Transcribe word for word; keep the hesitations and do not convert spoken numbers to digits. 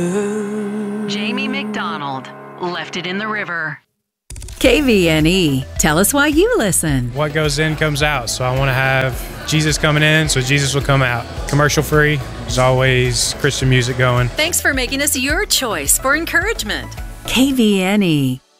Jamie McDonald left it in the river. K V N E. Tell us why you listen. What goes in comes out. So I want to have Jesus coming in, so Jesus will come out. Commercial free. There's always Christian music going. Thanks for making us your choice for encouragement. K V N E.